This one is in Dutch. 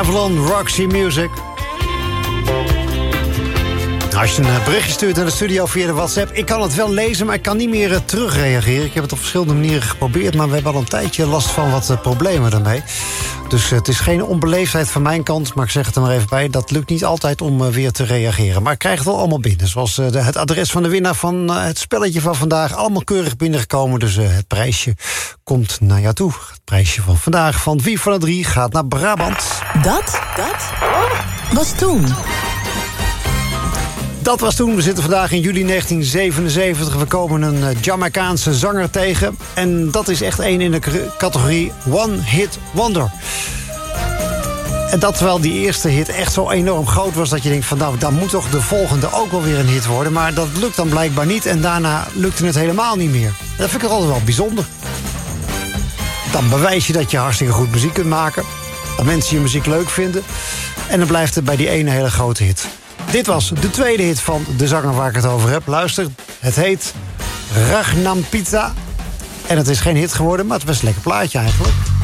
Avalon, Roxy Music. Als je een berichtje stuurt naar de studio via de WhatsApp... ik kan het wel lezen, maar ik kan niet meer terugreageren. Ik heb het op verschillende manieren geprobeerd... maar we hebben al een tijdje last van wat problemen daarmee. Dus het is geen onbeleefdheid van mijn kant... maar ik zeg het er maar even bij, dat lukt niet altijd om weer te reageren. Maar ik krijg het wel allemaal binnen. Zoals het adres van de winnaar van het spelletje van vandaag... allemaal keurig binnengekomen, dus het prijsje komt naar jou toe. Het prijsje van vandaag van Wie van de 3 gaat naar Brabant. Dat was toen. Dat was toen. We zitten vandaag in juli 1977. We komen een Jamaicaanse zanger tegen. En dat is echt één in de categorie One Hit Wonder. En dat terwijl die eerste hit echt zo enorm groot was... dat je denkt van nou, dan moet toch de volgende ook wel weer een hit worden. Maar dat lukt dan blijkbaar niet. En daarna lukte het helemaal niet meer. Dat vind ik altijd wel bijzonder. Dan bewijs je dat je hartstikke goed muziek kunt maken. Dat mensen je muziek leuk vinden. En dan blijft het bij die ene hele grote hit. Dit was de tweede hit van de zanger waar ik het over heb. Luister, het heet Ragnam Pizza. En het is geen hit geworden, maar het was een lekker plaatje eigenlijk.